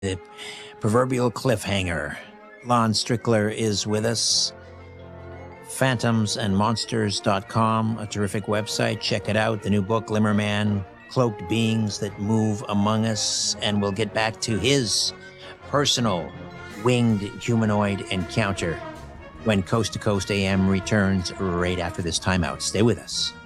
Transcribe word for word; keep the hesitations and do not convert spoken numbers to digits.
The proverbial cliffhanger. Lon Strickler is with us. phantoms and monsters dot com, a terrific website. Check it out. The new book, Glimmerman, Cloaked Beings That Move Among Us. And we'll get back to his personal winged humanoid encounter when Coast to Coast A M returns right after this timeout. Stay with us.